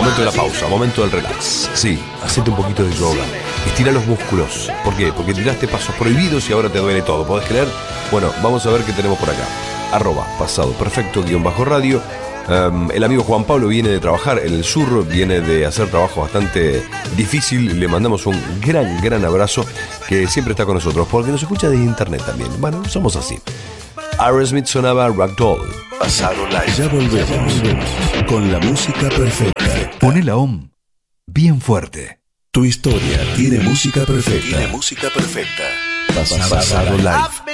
Momento de la pausa, momento del relax. Sí, hacete un poquito de yoga. Estira los músculos. ¿Por qué? Porque tiraste pasos prohibidos y ahora te duele todo. ¿Podés creer? Bueno, vamos a ver qué tenemos por acá. @pasado perfecto _radio. El amigo Juan Pablo viene de trabajar en el sur, viene de hacer trabajo bastante difícil. Le mandamos un gran abrazo, que siempre está con nosotros, porque nos escucha desde internet también. Bueno, somos así. Aerosmith sonaba Ragdoll. Pasado Live. Ya volvemos con la música perfecta. Poné la OM bien fuerte. Tu historia tiene música perfecta. Tiene música perfecta. Pasado Live.